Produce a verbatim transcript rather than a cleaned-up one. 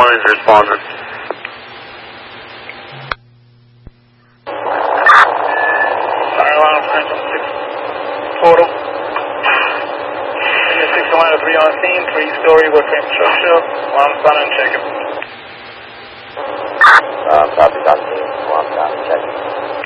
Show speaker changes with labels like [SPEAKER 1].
[SPEAKER 1] County's responding.
[SPEAKER 2] Fire alarm, Phantom six total. six one three on scene, three-story wood frame structure. Alarm sound and check it.
[SPEAKER 3] Uh, copy, copy. Alarm sound and check it.